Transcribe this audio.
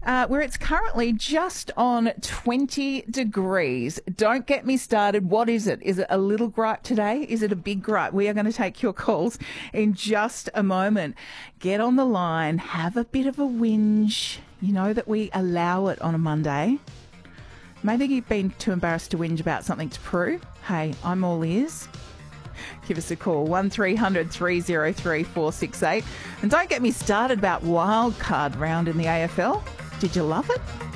where it's currently just on 20 degrees. Don't get me started. What is it? Is it a little gripe today? Is it a big gripe? We are going to take your calls in just a moment. Get on the line. Have a bit of a whinge. You know that we allow it on a Monday. Maybe you've been too embarrassed to whinge about something to prove. Hey, I'm all ears. Give us a call, 1300 303 468. And don't get me started about wildcard round in the AFL. Did you love it?